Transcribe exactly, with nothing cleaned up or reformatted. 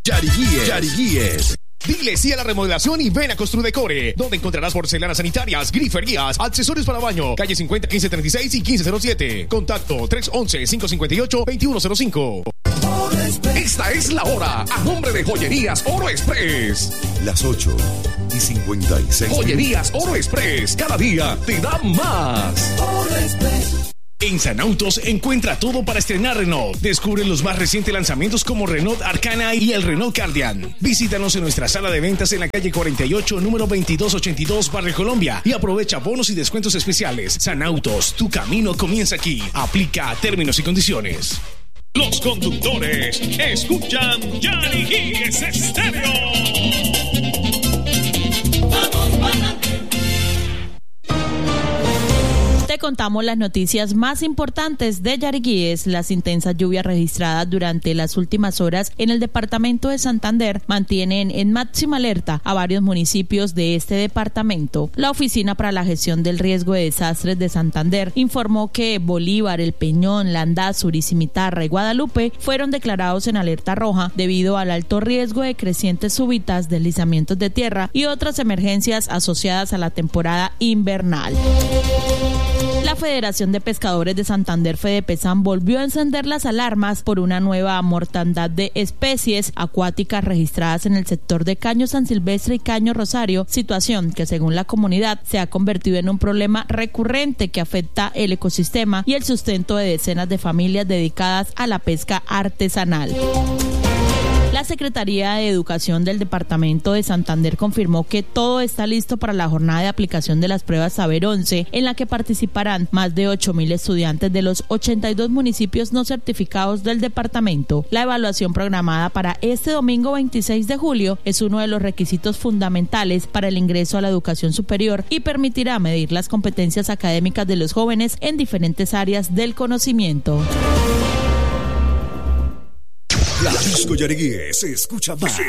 Yariguíes. Yariguíes. Dile sí a la remodelación y ven a Construdecore, donde encontrarás porcelanas sanitarias, griferías, accesorios para baño. Calle cincuenta, quince treinta y seis y quince cero siete. Contacto tres once, cinco cincuenta y ocho, veintiuno cero cinco. Esta es la hora, a nombre de Joyerías Oro Express. Las ocho y cincuenta y seis. Joyerías Oro Express, cada día te da más. Oro Express. En Sanautos encuentra todo para estrenar Renault. Descubre los más recientes lanzamientos como Renault Arcana y el Renault Cardian. Visítanos en nuestra sala de ventas en la calle cuarenta y ocho, número veintidós ochenta y dos, Barrio Colombia, y aprovecha bonos y descuentos especiales. Sanautos, tu camino comienza aquí. Aplica términos y condiciones. Los conductores escuchan Yariguíes Estéreo. Vamos para Te contamos las noticias más importantes de Yariguíes. Las intensas lluvias registradas durante las últimas horas en el departamento de Santander mantienen en máxima alerta a varios municipios de este departamento. La Oficina para la Gestión del Riesgo de Desastres de Santander informó que Bolívar, El Peñón, Landazuri, Cimitarra y Guadalupe fueron declarados en alerta roja debido al alto riesgo de crecientes súbitas, deslizamientos de tierra y otras emergencias asociadas a la temporada invernal. La Federación de Pescadores de Santander, Fedepesan, volvió a encender las alarmas por una nueva mortandad de especies acuáticas registradas en el sector de Caño San Silvestre y Caño Rosario, situación que según la comunidad se ha convertido en un problema recurrente que afecta el ecosistema y el sustento de decenas de familias dedicadas a la pesca artesanal. La Secretaría de Educación del Departamento de Santander confirmó que todo está listo para la jornada de aplicación de las pruebas Saber once, en la que participarán más de ocho mil estudiantes de los ochenta y dos municipios no certificados del departamento. La evaluación programada para este domingo veintiséis de julio es uno de los requisitos fundamentales para el ingreso a la educación superior y permitirá medir las competencias académicas de los jóvenes en diferentes áreas del conocimiento. La Disco Yariguíes se escucha más. Se